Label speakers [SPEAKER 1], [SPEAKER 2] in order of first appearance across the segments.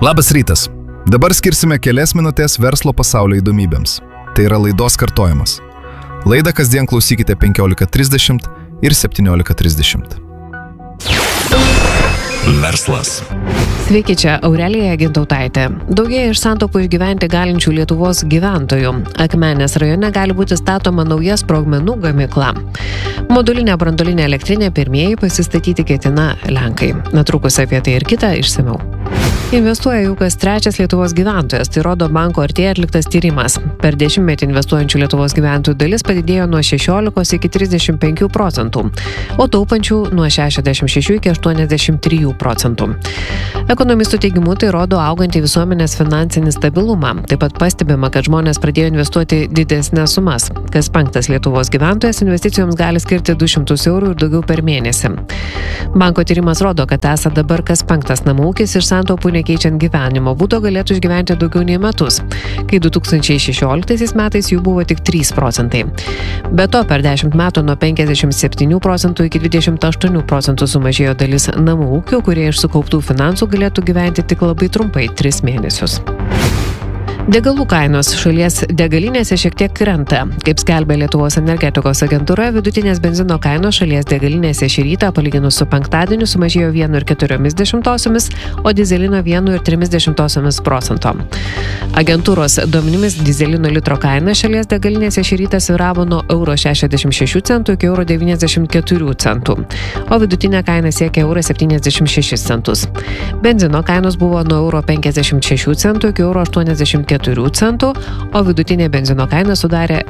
[SPEAKER 1] Labas rytas. Dabar skirsime kelias minutės verslo pasaulio įdomybėms. Tai yra laidos kartojimas. Laidą kasdien klausykite 15:30 ir 17:30.
[SPEAKER 2] Verslas.
[SPEAKER 3] Sveiki, čia Aurelija Gintautaitė. Daugėja iš santaupų išgyventi galinčių Lietuvos gyventojų. Akmenės rajone gali būti statoma nauja sprogmenų gamykla. Modulinė branduolinė elektrinė pirmieji pasistatyti ketina Lenkai. Netrukus apie tai ir kitą išsamiau. Investuoja jau kas trečias Lietuvos gyventojas, tai rodo banko Artėja atliktas tyrimas. Per dešimtmetį investuojančių Lietuvos gyventojų dalis padidėjo nuo 16 iki 35%, o taupančių nuo 66 iki 83%. Ekonomistų teigimu tai rodo augantį visuomenės finansinį stabilumą. Taip pat pastebima, kad žmonės pradėjo investuoti didesnės sumas. Kas penktas Lietuvos gyventojas investicijoms gali skirti 200 eurų ir daugiau per mėnesį. Banko tyrimas rodo, kad esą dabar kas penktas namų ūkis iš santaupų nekeičiant gyvenimo būdo galėtų išgyventi daugiau nei metus, kai 2016 metais jų buvo tik 3%. Be to, per 10 metų nuo 57% iki 28% sumažėjo dalis namų ūkių, kurie iš sukauptų finansų galėtų gyventi tik labai trumpai 3 mėnesius. Degalų kainos šalies degalinėse šiek tiek krenta. Kaip skelbia Lietuvos energetikos agentūra, vidutinės benzino kainos šalies degalinėse šį rytą palyginus su penktadieniu sumažėjo 1,4%, o dizelino 1,3%. Agentūros duomenimis dizelino litro kaina šalies degalinėse šį rytą svyravo nuo €66 iki €94, o vidutinė kaina siekia €76. Benzino kainos buvo nuo €56 iki €84, o vidutinė benzino kaina sudarė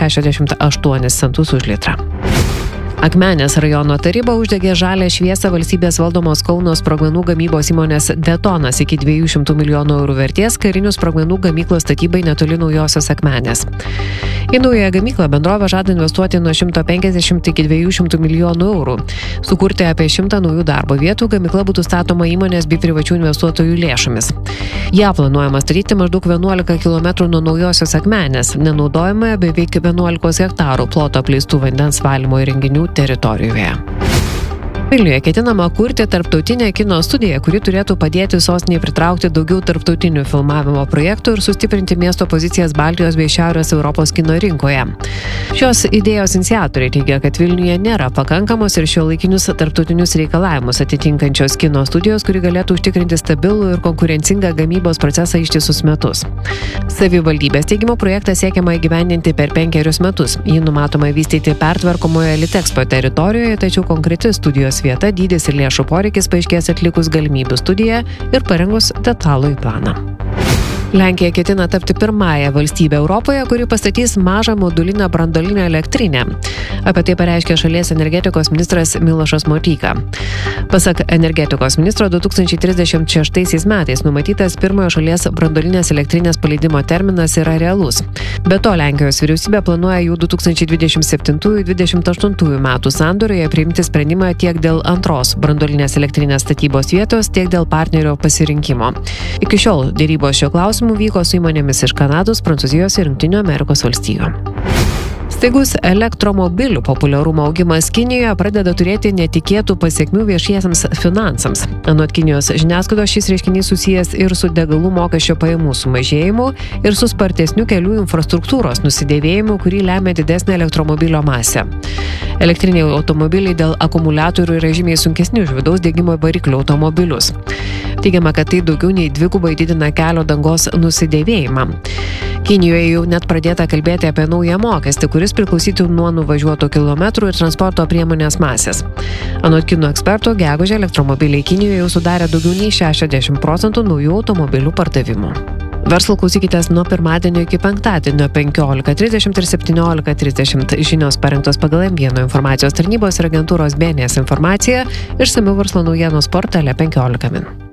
[SPEAKER 3] €68 už litrą. Akmenės rajono taryba uždegė žalią šviesą valstybės valdomos Kauno sprogmenų gamybos įmonės Detonas iki 200 milijonų eurų vertės karinių sprogmenų gamyklos statybai netoli Naujosios Akmenės. Į naują gamyklą bendrovė žada investuoti nuo 150 iki 200 milijonų eurų. Sukurti apie 100 naujų darbo vietų, gamykla būtų statoma įmonės bei privačių investuotojų lėšomis. Ją planuojama statyti maždaug 11 km nuo Naujosios Akmenės, nenaudojama beveik 11 hektarų ploto apleistų vandens valymo įrenginių teritorijoje. Vilniuje ketinama kurti tarptautinę kino studiją, kuri turėtų padėti sostinei pritraukti daugiau tarptautinių filmavimo projektų ir sustiprinti miesto pozicijas Baltijos bei Šiaurės Europos kino rinkoje. Šios idėjos iniciatoriai teigia, kad Vilniuje nėra pakankamos ir šiuolaikinius tarptautinius reikalavimus atitinkančios kino studijos, kuri galėtų užtikrinti stabilų ir konkurencingą gamybos procesą ištisus metus. Savivaldybės teigimu projektą siekiama įgyvendinti per 5 metus. Jį numatoma vystyti pertvarkomoje Litexpo teritorijoje, tačiau konkreti studijos vieta, dydis ir lėšų poreikis paaiškės atlikus galimybių studiją ir parengus detalųjį planą. Lenkija ketina tapti pirmąją valstybę Europoje, kuri pastatys mažą modulinę branduolinę elektrinę. Apie tai pareiškė šalies energetikos ministras Milošas Motyka. Pasak energetikos ministro, 2036 metais numatytas pirmojo šalies branduolinės elektrinės paleidimo terminas yra realus. Be to, Lenkijos vyriausybė planuoja jau 2027-2028 metų sandorijoje priimti sprendimą tiek dėl antros branduolinės elektrinės statybos vietos, tiek dėl partnerio pasirinkimo. Iki šiol dėrybos šio klausimu vyko su įmonėmis iš Kanados, Prancūzijos ir Jungtinių Amerikos valstijų. Staigus elektromobilių populiarumo augimas Kinijoje pradeda turėti netikėtų pasekmių viešiesiems finansams. Anot Kinijos žiniasklaidos šis reiškinys susijęs ir su degalų mokesčio pajamų sumažėjimu, ir su spartesniu kelių infrastruktūros nusidėvėjimu, kurį lemia didesnė elektromobilio masė. Elektriniai automobiliai dėl akumuliatorių yra žymiai sunkesni už vidaus degimo variklių automobilius. Teigiama, kad tai daugiau nei 2 didina kelio dangos nusidėvėjimą. Kinijoje jau net pradėta kalbėti apie naują mokestį, kuris priklausytų nuo nuvažiuotų kilometrų ir transporto priemonės masės. Anot kinų ekspertų, gegužę elektromobiliai Kinijoje jau sudarė daugiau nei 60% naujų automobilių pardavimų. Verslo klausykitės nuo pirmadienio iki penktadienio 15:30 ir 17:30. Žinios parengtos pagal M1 informacijos tarnybos ir agentūros BNS informaciją, išsamiau verslo naujienos portale 15 min.